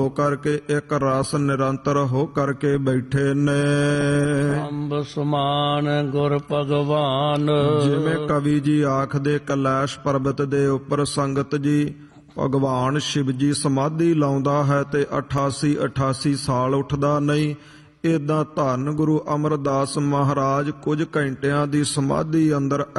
ਹੋ ਕਰਕੇ ਇੱਕ ਰਸ ਨਿਰੰਤਰ ਹੋ ਕਰਕੇ ਬੈਠੇ ਨੇ। ਅੰਬ ਸਮਾਨ ਗੁਰ ਭਗਵਾਨ, ਜਿਵੇਂ ਕਵੀ ਜੀ ਆਖਦੇ ਕੈਲਾਸ਼ ਪਰਬਤ ਦੇ ਉੱਪਰ ਸੰਗਤ ਜੀ ਭਗਵਾਨ ਸ਼ਿਵ ਜੀ ਸਮਾਧੀ ਲਾਉਂਦਾ ਹੈ ਤੇ 88 ਸਾਲ ਉੱਠਦਾ ਨਹੀਂ। ਏਦਾਂ ਧੰਨ ਗੁਰੂ ਅਮਰਦਾਸ ਮਹਾਰਾਜ ਕੁਝ ਘੰਟਿਆਂ ਦੀ ਸਮਾਧੀ ਅੰਦਰ